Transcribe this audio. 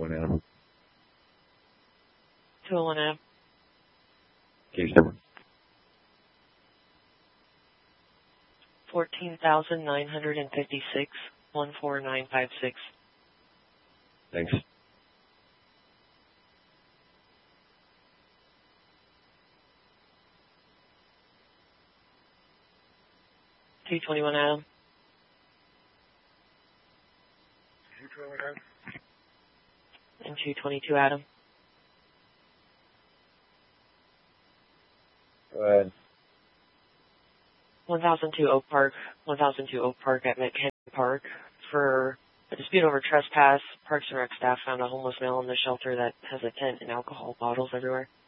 201 Adam. 201 Adam. Case number. 14,956, 14956. Thanks. $221 Adam. 221 Adam. And 222 Adam. Go ahead. 1002 Oak Park at McHenry Park. For a dispute over trespass, Parks and Rec staff found a homeless male in the shelter that has a tent and alcohol bottles everywhere.